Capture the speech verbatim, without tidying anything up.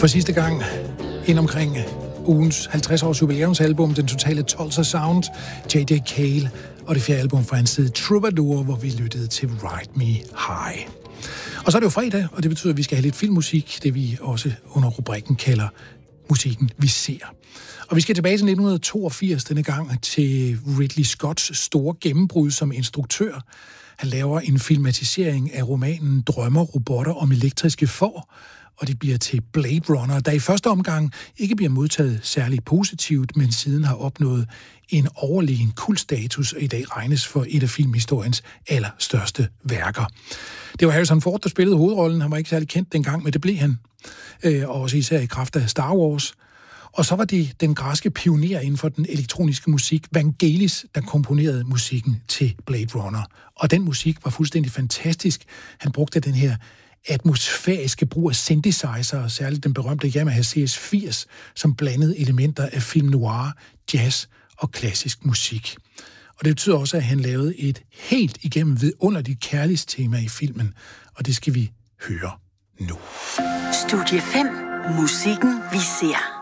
For sidste gang ind omkring ugens halvtreds-års jubilæumsalbum, den totale Tulsa Sound, J J Cale, og det fjerde album fra hans side, Troubadour, hvor vi lyttede til Ride Me High. Og så er det jo fredag, og det betyder, at vi skal have lidt filmmusik, det vi også under rubrikken kalder musikken, vi ser. Og vi skal tilbage til nitten toogfirs denne gang til Ridley Scotts store gennembrud som instruktør. Han laver en filmatisering af romanen Drømmer, robotter om elektriske får, og det bliver til Blade Runner, der i første omgang ikke bliver modtaget særlig positivt, men siden har opnået en overlegen kultstatus og i dag regnes for et af filmhistoriens allerstørste værker. Det var Harrison Ford, der spillede hovedrollen. Han var ikke særlig kendt dengang, men det blev han. Og også især i kraft af Star Wars. Og så var det den græske pioner inden for den elektroniske musik, Vangelis, der komponerede musikken til Blade Runner. Og den musik var fuldstændig fantastisk. Han brugte den her atmosfæriske brug af synthesizer, og særligt den berømte Yamaha C S firs, som blandede elementer af film noir, jazz og klassisk musik. Og det betyder også, at han lavede et helt igennem vidunderligt kærlighedstema i filmen, og det skal vi høre nu. Studie fem. Musikken vi ser.